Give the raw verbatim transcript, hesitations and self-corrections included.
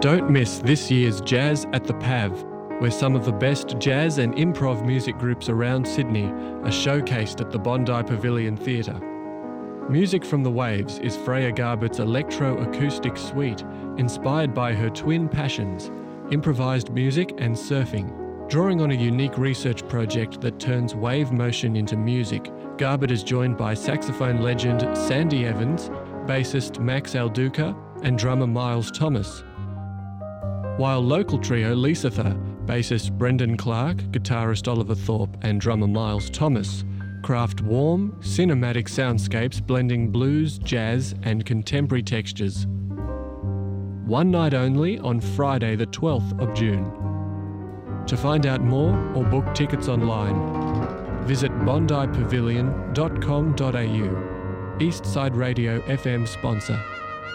Don't miss this year's Jazz at the P A V, where some of the best jazz and improv music groups around Sydney are showcased at the Bondi Pavilion Theatre. Music from the Waves is Freya Garbutt's electro-acoustic suite, inspired by her twin passions, improvised music and surfing. Drawing on a unique research project that turns wave motion into music, Garbutt is joined by saxophone legend Sandy Evans, bassist Max Alduca, and drummer Miles Thomas. While local trio Lisatha, bassist Brendan Clark, guitarist Oliver Thorpe, and drummer Miles Thomas, craft warm, cinematic soundscapes blending blues, jazz, and contemporary textures. One night only on Friday the twelfth of June. To find out more or book tickets online, visit bondi pavilion dot com dot a u. Eastside Radio F M sponsor.